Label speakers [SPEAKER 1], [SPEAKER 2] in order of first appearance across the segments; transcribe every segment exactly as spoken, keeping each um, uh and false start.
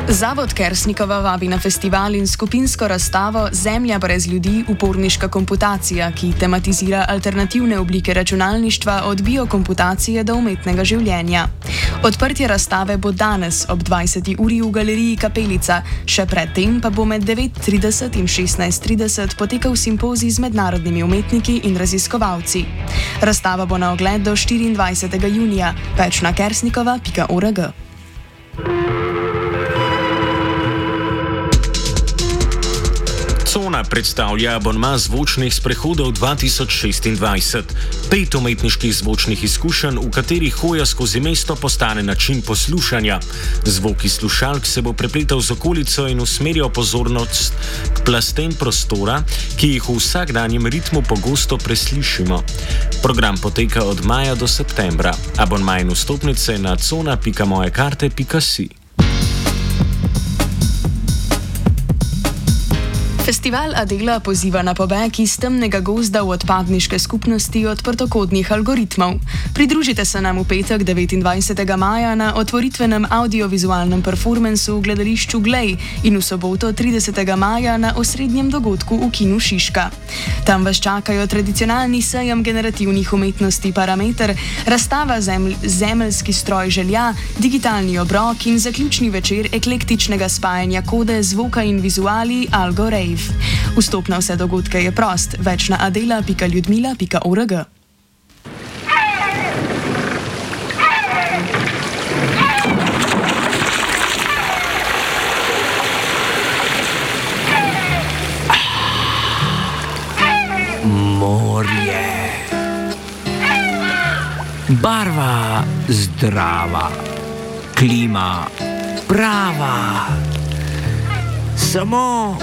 [SPEAKER 1] Zavod Kersnikova vabi na festival in skupinsko razstavo Zemlja brez ljudi – uporniška komputacija, ki tematizira alternativne oblike računalništva od biokomputacije do umetnega življenja. Odprtje razstave bo danes ob dvajseti uri v galeriji Kapelica, še predtem pa bo med devet trideset in šestnajst trideset potekal simpozij z mednarodnimi umetniki in raziskovalci. Razstava bo na ogled do štiriindvajsetega junija. Več na kersnikova pika org.
[SPEAKER 2] Cona predstavlja abonma zvočnih sprehodov dva tisoč šestindvajset. Pet umetniških zvočnih izkušenj, v katerih hoja skozi mesto postane način poslušanja. Zvok iz slušalk se bo prepletal z okolico in usmerjal pozornost k plastem prostora, ki jih v vsakdanjem ritmu pogosto preslišimo. Program poteka od maja do septembra. Abonma in vstopnice na cona pika moje karte pika si. Festival Adela poziva na pobeg iz temnega gozda v odpadniške skupnosti odprtokodnih algoritmov. Pridružite se nam v petek devetindvajsetega maja na otvoritvenem audiovizualnem performansu v gledališču Glej in v soboto tridesetega maja na osrednjem dogodku v kinu Šiška. Tam vas čakajo tradicionalni sejem generativnih umetnosti Parameter, razstava zeml Zemeljski stroj želja, digitalni obrok in zaključni večer eklektičnega spajanja kode, zvoka in vizuali Algo Rave. Vstop na vse dogodke je prost. Več na adela pika ljudmila pika org.
[SPEAKER 3] Morje. Barva zdrava. Klima prava. Samo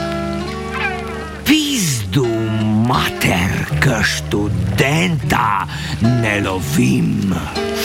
[SPEAKER 3] pizdu mater, k študenta ne lovim.